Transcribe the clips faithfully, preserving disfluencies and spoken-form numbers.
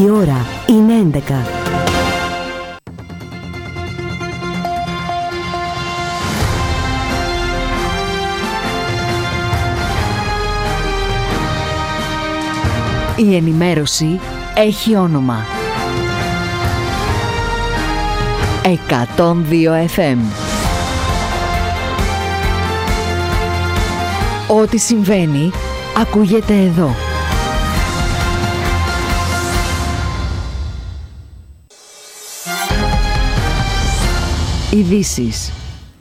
Η ώρα είναι έντεκα. Η ενημέρωση έχει όνομα. εκατόν δύο εφ εμ. Ό,τι συμβαίνει, ακούγεται εδώ. Ειδήσεις.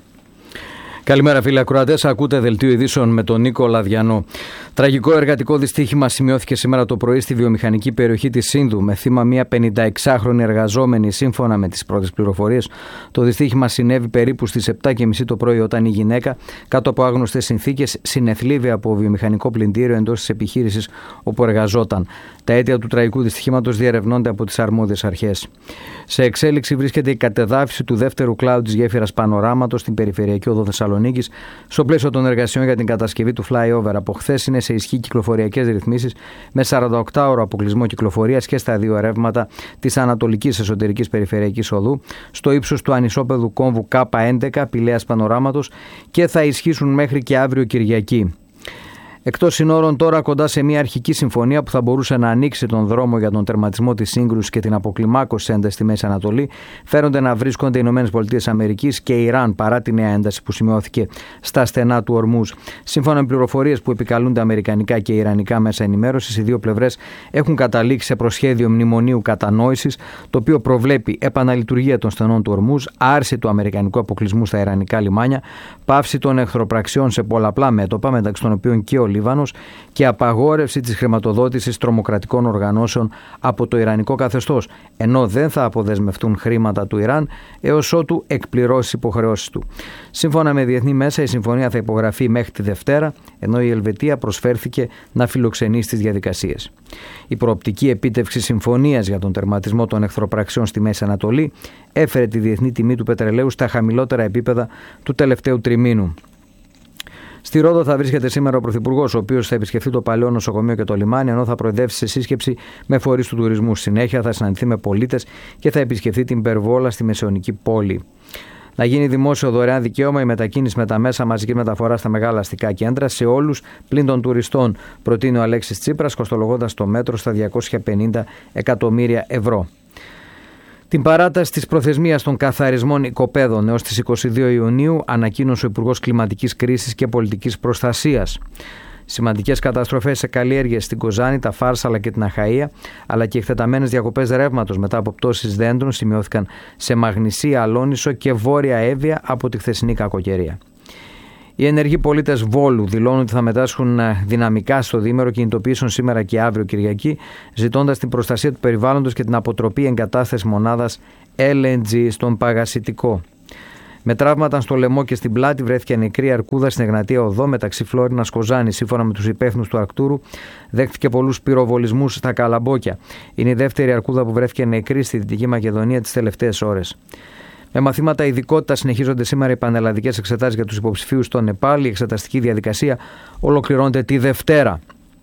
Καλημέρα φίλοι ακροατές, ακούτε δελτίο ειδήσεων με τον Νίκο Λαδιανό. Τραγικό εργατικό δυστύχημα σημειώθηκε σήμερα το πρωί στη βιομηχανική περιοχή της Σύνδου με θύμα μια πενηνταεξάχρονη εργαζόμενη. Σύμφωνα με τις πρώτες πληροφορίες, το δυστύχημα συνέβη περίπου στις επτά και μισή το πρωί, όταν η γυναίκα, κάτω από άγνωστες συνθήκες, συνεθλίβε από βιομηχανικό πλυντήριο εντός της επιχείρησης όπου εργαζόταν. Τα αίτια του τραγικού δυστυχήματος διερευνώνται από τις αρμόδιες αρχές. Σε εξέλιξη βρίσκεται η κατεδάφιση του δεύτερου κλάδου της γέφυρας Πανοράματος στην περιφερειακή οδό Θεσσαλονίκης, στο πλαίσιο των εργασιών για την κατασκευή του flyover. Από χθες είναι σε ισχύ κυκλοφοριακές ρυθμίσεις με σαρανταοκτάωρο αποκλεισμό κυκλοφορίας και στα δύο ρεύματα της Ανατολικής Εσωτερικής Περιφερειακής Οδού, στο ύψος του ανισόπεδου κόμβου Κ έντεκα Πηλαίας Πανοράματος, και θα ισχύσουν μέχρι και αύριο Κυριακή. Εκτός συνόρων τώρα, κοντά σε μια αρχική συμφωνία που θα μπορούσε να ανοίξει τον δρόμο για τον τερματισμό της σύγκρουσης και την αποκλιμάκωση ένταση στη Μέση Ανατολή, φέρονται να βρίσκονται οι ΗΠΑ και Ιράν, παρά τη νέα ένταση που σημειώθηκε στα στενά του Ορμούζ. Σύμφωνα με πληροφορίες που επικαλούνται αμερικανικά και ιρανικά μέσα ενημέρωσης, οι δύο πλευρές έχουν καταλήξει σε προσχέδιο μνημονίου κατανόησης, το οποίο προβλέπει επαναλειτουργία των στενών του Ορμούζ, άρση του αμερικανικού αποκλεισμού στα ιρανικά λιμάνια, πάυση των εχθροπραξιών σε πολλαπλά μέτωπα, μεταξύ των οποίων και ο Λίβανος, και απαγόρευση της χρηματοδότησης τρομοκρατικών οργανώσεων από το ιρανικό καθεστώς, ενώ δεν θα αποδεσμευτούν χρήματα του Ιράν έως ότου εκπληρώσει τις υποχρεώσεις του. Σύμφωνα με διεθνή μέσα, η συμφωνία θα υπογραφεί μέχρι τη Δευτέρα, ενώ η Ελβετία προσφέρθηκε να φιλοξενήσει τις διαδικασίες. Η προοπτική επίτευξη συμφωνίας για τον τερματισμό των εχθροπραξιών στη Μέση Ανατολή έφερε τη διεθνή τιμή του πετρελαίου στα χαμηλότερα επίπεδα του τελευταίου τριμήνου. Στη Ρόδο θα βρίσκεται σήμερα ο Πρωθυπουργός, ο οποίος θα επισκεφθεί το παλαιό νοσοκομείο και το λιμάνι, ενώ θα προεδρεύσει σε σύσκεψη με φορείς του τουρισμού. Συνέχεια θα συναντηθεί με πολίτες και θα επισκεφθεί την Περβόλα στη Μεσαιωνική πόλη. Να γίνει δημόσιο δωρεάν δικαίωμα η μετακίνηση με τα μέσα μαζικής μεταφοράς στα μεγάλα αστικά κέντρα σε όλους πλην των τουριστών, προτείνει ο Αλέξης Τσίπρας, κοστολογώντας το μέτρο στα διακόσια πενήντα εκατομμύρια ευρώ. Την παράταση της προθεσμίας των καθαρισμών οικοπαίδων έως τις είκοσι δύο Ιουνίου ανακοίνωσε ο Υπουργός Κλιματικής Κρίσης και Πολιτικής Προστασίας. Σημαντικές καταστροφές σε καλλιέργειες στην Κοζάνη, τα Φάρσαλα και την Αχαΐα, αλλά και εκτεταμένες διακοπές ρεύματος μετά από πτώσεις δέντρων σημειώθηκαν σε Μαγνησία, Αλόνισο και Βόρεια Εύβοια από τη χθεσινή κακοκαιρία. Οι ενεργοί πολίτες Βόλου δηλώνουν ότι θα μετάσχουν δυναμικά στο διήμερο κινητοποιήσεων σήμερα και αύριο Κυριακή, ζητώντας την προστασία του περιβάλλοντος και την αποτροπή εγκατάστασης μονάδας ελ εν τζι στον Παγασιτικό. Με τραύματα στο λαιμό και στην πλάτη βρέθηκε νεκρή αρκούδα στην Εγνατία Οδό μεταξύ Φλόρινας Κοζάνη. Σύμφωνα με τους υπεύθυνους του Αρκτούρου, δέχτηκε πολλούς πυροβολισμούς στα Καλαμπόκια. Είναι η δεύτερη αρκούδα που βρέθηκε νεκρή στη Δυτική Μακεδονία τις τελευταίες ώρες. Με μαθήματα ειδικότητα συνεχίζονται σήμερα οι πανελλαδικές εξετάσεις για τους υποψηφίους στο Νεπάλ. Η εξεταστική διαδικασία ολοκληρώνεται τη Δευτέρα.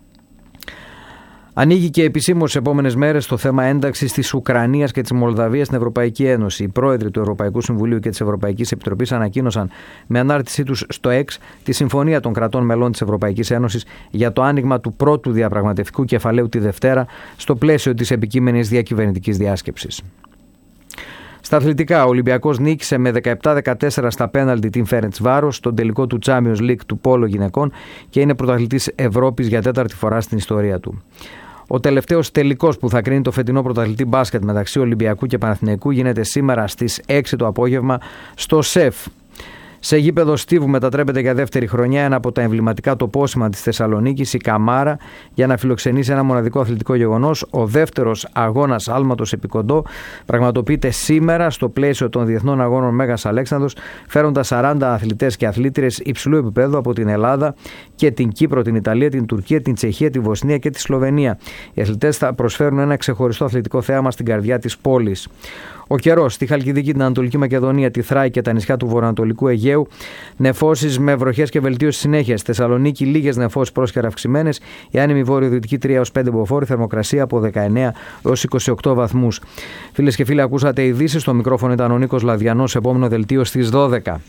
Ανοίγει και επισήμως στις επόμενες μέρες το θέμα ένταξης της Ουκρανίας και της Μολδαβίας στην Ευρωπαϊκή Ένωση. Οι πρόεδροι του Ευρωπαϊκού Συμβουλίου και της Ευρωπαϊκής Επιτροπής ανακοίνωσαν με ανάρτησή τους στο X τη συμφωνία των κρατών μελών της Ευρωπαϊκής Ένωσης για το άνοιγμα του πρώτου διαπραγματευτικού κεφαλαίου τη Δευτέρα στο πλαίσιο της επικείμενης διακυβερνητικής διάσκεψης. Στα αθλητικά, ο Ολυμπιακός νίκησε με δεκαεπτά δεκατέσσερα στα πέναλτι την Φέρεντσβάρος στον τελικό του Champions League του Πόλο γυναικών και είναι πρωταθλητής Ευρώπης για τέταρτη φορά στην ιστορία του. Ο τελευταίος τελικός που θα κρίνει το φετινό πρωταθλητή μπάσκετ μεταξύ Ολυμπιακού και Παναθηναϊκού γίνεται σήμερα στις έξι το απόγευμα στο ΣΕΦ. Σε γήπεδο Στίβου μετατρέπεται για δεύτερη χρονιά ένα από τα εμβληματικά τοπόσημα της Θεσσαλονίκης, η Καμάρα, για να φιλοξενήσει ένα μοναδικό αθλητικό γεγονός. Ο δεύτερος αγώνας άλματος επί κοντό πραγματοποιείται σήμερα στο πλαίσιο των Διεθνών Αγώνων Μέγας Αλέξανδρος, φέροντας σαράντα αθλητές και αθλήτριες υψηλού επίπεδου από την Ελλάδα και την Κύπρο, την Ιταλία, την Τουρκία, την Τσεχία, τη Βοσνία και τη Σλοβενία. Οι αθλητές θα προσφέρουν ένα ξεχωριστό αθλητικό θέαμα στην καρδιά της πόλης. Ο καιρός στη Χαλκιδική, την Ανατολική Μακεδονία, τη Θράκη και τα νησιά του Βορειοανατολικού Αιγαίου Αιγαίου. Νεφώσεις με βροχές και βελτίωση συνέχεια. Στη Θεσσαλονίκη λίγες νεφώσεις πρόσχερα αυξημένες. Η άνεμη βόρειο-δυτική τρία έως πέντε μποφόρ, θερμοκρασία από δεκαεννέα έως είκοσι οκτώ βαθμούς. Φίλες και φίλοι, ακούσατε ειδήσεις. Στο μικρόφωνο ήταν ο Νίκος Λαδιανός. Επόμενο δελτίο στις δώδεκα.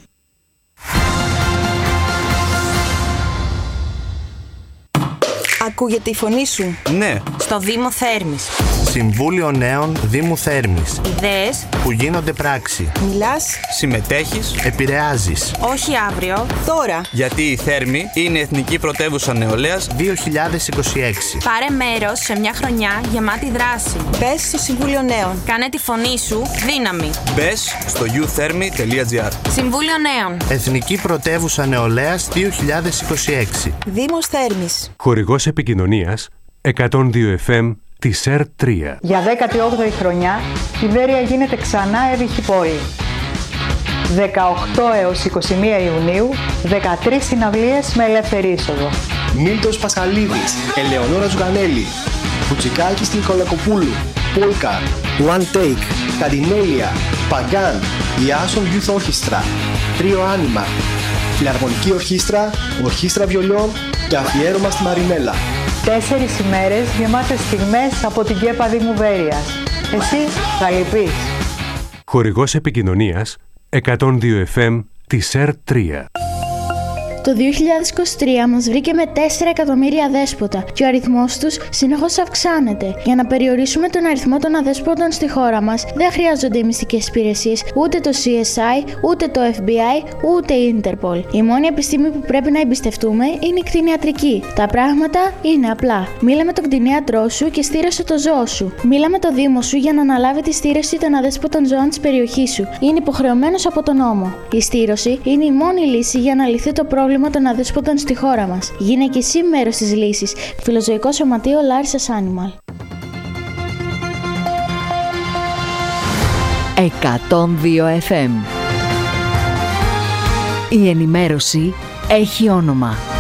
Ακούγεται η φωνή σου? Ναι. Στο Δήμο Θέρμης. Συμβούλιο Νέων Δήμου Θέρμης. Ιδέες που γίνονται πράξη. Μιλάς. Συμμετέχεις. Επηρεάζεις. Όχι αύριο. Τώρα. Γιατί η Θέρμη είναι Εθνική Πρωτεύουσα Νεολαίας δύο χιλιάδες είκοσι έξι. Πάρε μέρος σε μια χρονιά γεμάτη δράση. Μπες στο Συμβούλιο Νέων. Κάνε τη φωνή σου δύναμη. Μπες στο γιου θέρμη τελεία τζι άρ. Συμβούλιο Νέων. Εθνική Πρωτεύουσα Νεολαίας δύο χιλιάδες είκοσι έξι. Δήμος Θέρμης. Χορηγός επικοινωνίας εκατόν δύο εφ εμ της ΕΡ τρία. Για δέκατη όγδοη χρονιά η Βέρεια γίνεται ξανά έβυχη πόλη. δεκαοκτώ έως είκοσι μία Ιουνίου, δεκατρείς συναυλίες με ελεύθερη είσοδο. Μίλτος Πασχαλίδης, Ελεονόρα Ζουγανέλη, Μπουτσικάκης Νικολακοπούλου, Πόλκα, One Take, Καντινέλια, Παγκάν, η Άσον Youth Orchestra, Τρίο Άνιμα, Φιλαρμονική Ορχήστρα, Ορχήστρα Βιολιών και αφιέρωμα στη Μαρινέλα. Τέσσερις ημέρες γεμάτες στιγμές από την ΚΕΠΑ Δήμου Βέρειας. Εσύ θα λυπείς. Χορηγός επικοινωνίας εκατόν δύο εφ εμ της ΕΡ τρία. Το δύο χιλιάδες είκοσι τρία μας βρήκε με τέσσερα εκατομμύρια αδέσποτα και ο αριθμός τους συνεχώς αυξάνεται. Για να περιορίσουμε τον αριθμό των αδέσποτων στη χώρα μας, δεν χρειάζονται οι μυστικές υπηρεσίες, ούτε το σι ες άι, ούτε το εφ μπι άι, ούτε η Ίντερπολ. Η μόνη επιστήμη που πρέπει να εμπιστευτούμε είναι η κτηνιατρική. Τα πράγματα είναι απλά. Μίλα με τον κτηνίατρό σου και στήρωσε το ζώο σου. Μίλα με το Δήμο σου για να αναλάβει τη στήρωση των αδέσποτων ζώων της περιοχής σου. Είναι υποχρεωμένος από τον νόμο. Η στήρωση είναι η μόνη λύση για να λυθεί το πρόβλημα των αδέσποτων στη χώρα μας. Γίνε και εσύ μέρος της λύσης. Φιλοζωικό Σωματείο Λάρισας Animal. εκατόν δύο εφ εμ. Η ενημέρωση έχει όνομα.